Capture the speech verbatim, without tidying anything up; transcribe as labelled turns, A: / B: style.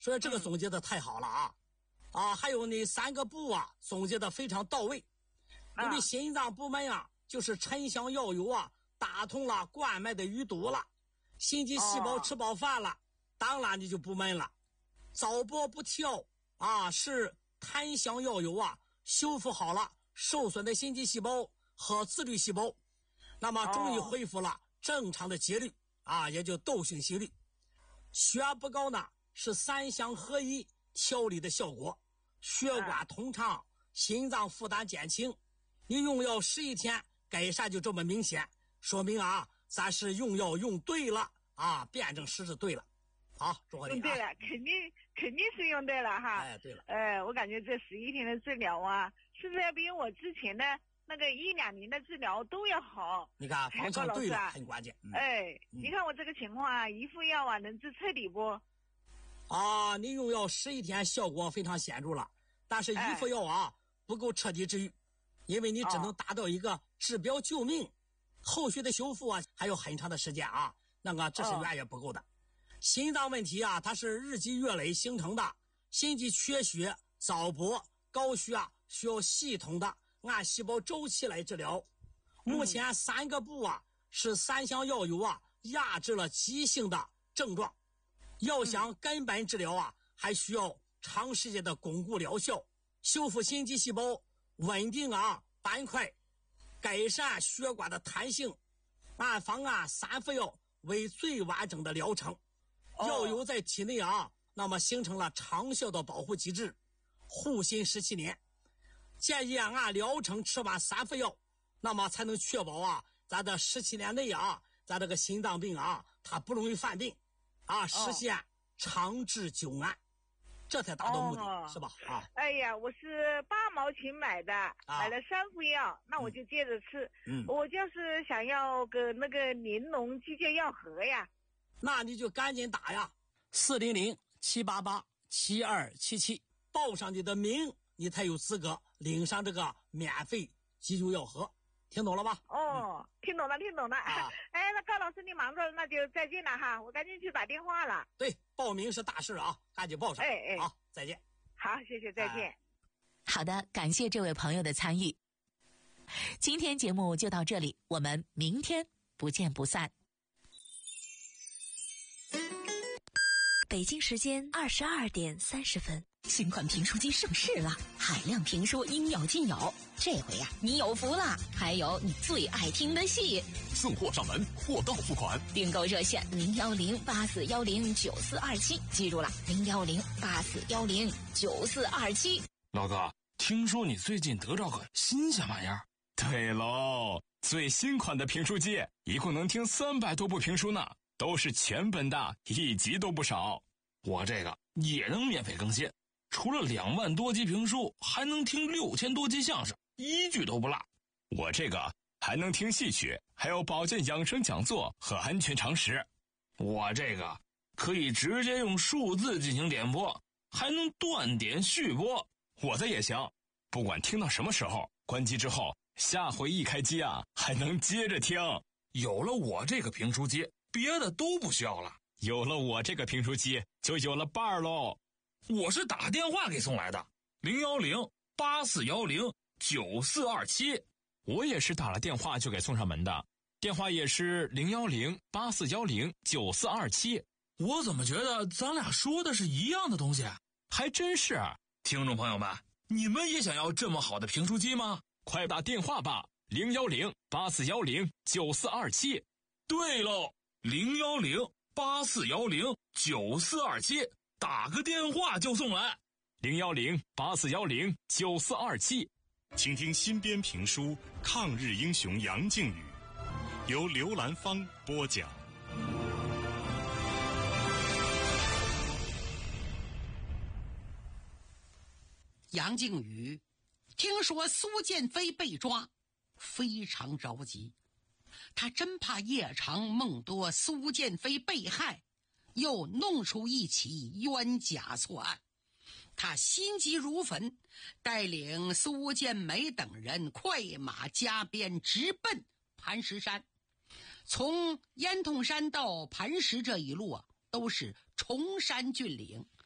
A: 所以这个总结的太好了啊！嗯、啊，还有那三个不啊，总结的非常到位。因为心脏不闷啊，就是沉香药油啊打通了冠脉的淤堵了，心肌细胞吃饱饭了，哦、当然你就不闷了。早搏不跳啊，是檀香药油啊修复好了受损的心肌细胞和自律细胞，那么终于恢复了正常的节律啊，也就窦性心律。血压不高呢，是三香合一调理的效果，血管通畅，心脏负担减轻。你用药十一天，改善就这么明显，说明啊，咱是用药用对了啊，辩证施治对了。好，祝贺你、啊、
B: 用对了，肯定肯定是用对了哈。
A: 哎，对了，
B: 呃，我感觉这十一天的治疗啊，是不是要比我之前的那个一两年的治疗都要好？
A: 你看方向对了，啊、很关键。
B: 嗯、哎、嗯，你看我这个情况啊，一副药啊，能治彻底不？
A: 啊，你用药十一天效果非常显著了，但是一副药啊、哎、不够彻底治愈。因为你只能达到一个治标救命、哦、后续的修复啊还有很长的时间啊，那个这是远远不够的、哦、心脏问题啊，它是日积月累形成的，心肌缺血、早搏、高血压需要系统的按细胞周期来治疗。目前三个不啊、嗯、是三香药油啊压制了急性的症状，要想根本治疗啊、嗯、还需要长时间的巩固疗效，修复心肌细胞，稳定啊板块，改善血管的弹性，按方案三副药为最完整的疗程。药油在体内啊，那么形成了长效的保护机制，护心十七年。建议啊按疗程吃完三副药，那么才能确保啊咱的十七年内啊，咱这个心脏病啊它不容易犯病啊，实现长治久安。这才达到目的、哦、是吧？啊！
B: 哎呀，我是八毛钱买的，啊、买了三副药，那我就接着吃。嗯，我就是想要个那个玲珑肌腱药盒呀。
A: 那你就赶紧打呀，四零零七八八七二七七，报上你的名，你才有资格领上这个免费急救药盒。听懂了吧？
B: 哦，嗯、听懂了，听懂了。啊、哎，那高老师你忙着，那就再见了哈，我赶紧去打电话了。
A: 对，报名是大事啊，赶紧报上。
B: 哎哎，
A: 好，再见。
B: 好，谢谢，再见。
C: 哎、好的，感谢这位朋友的参与。今天节目就到这里，我们明天不见不散。
D: 北京时间二十二点三十分。
C: 新款评书机上市了，海量评书应有尽有。这回呀、啊，你有福了，还有你最爱听的戏。
E: 送货上门，货到付款。
C: 订购热线零幺零八四幺零九四二七，记住了，零幺零八四幺零九四二七。
E: 老哥，听说你最近得着个新鲜玩意儿？对喽，最新款的评书机，一共能听三百多部评书呢，都是全本的，一集都不少。我这个也能免费更新。除了两万多集评书，还能听六千多集相声，一句都不落。我这个还能听戏曲，还有保健养生讲座和安全常识。我这个可以直接用数字进行点播，还能断点续播。我的也行，不管听到什么时候，关机之后，下回一开机啊，还能接着听。有了我这个评书机，别的都不需要了。有了我这个评书机，就有了伴儿喽。我是打电话给送来的，零幺零八四幺零九四二七。我也是打了电话就给送上门的，电话也是零幺零八四幺零九四二七。我怎么觉得咱俩说的是一样的东西？还真是。听众朋友们，你们也想要这么好的评书机吗？快打电话吧，零幺零八四幺零九四二七。对喽，零幺零八四幺零九四二七。打个电话就送来，零幺零八四幺零九四二七。
F: 请听新编评书《抗日英雄杨靖宇》，由刘兰芳播讲。
G: 杨靖宇听说苏建飞被抓，非常着急，他真怕夜长梦多，苏建飞被害，又弄出一起冤假错案。他心急如焚，带领苏建美等人快马加鞭直奔磐石山。从烟筒山到磐石这一路啊，都是崇山峻岭，